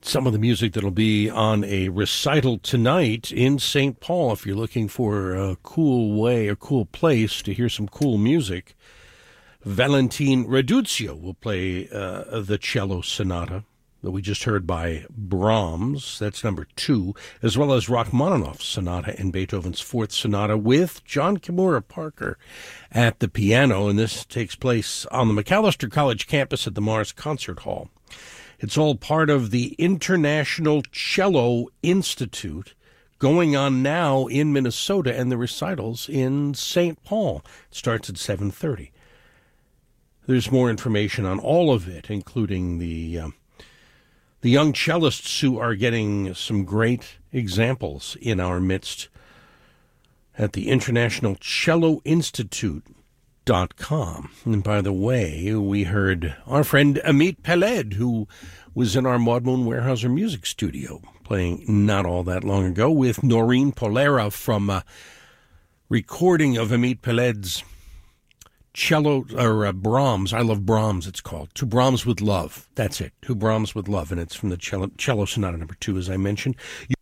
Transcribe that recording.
some of the music that'll be on a recital tonight in St. Paul. If you're looking for a cool way, a cool place to hear some cool music, Valentin Raduzzo will play the cello sonata that we just heard by Brahms. That's number 2, as well as Rachmaninoff's sonata and Beethoven's 4th sonata with John Kimura Parker at the piano. And this takes place on the Macalester College campus at the Mars Concert Hall. It's all part of the International Cello Institute going on now in Minnesota, and the recitals in St. Paul. It starts at 7:30. There's more information on all of it, including the young cellists who are getting some great examples in our midst at the International Cello Institute.com. And by the way, we heard our friend Amit Peled, who was in our Maud Moon Weyerhaeuser music studio, playing not all that long ago with Noreen Polera from a recording of Amit Peled's cello, or Brahms, I Love Brahms it's called, To Brahms with Love. That's it, To Brahms with Love, and it's from the cello sonata number 2, as I mentioned.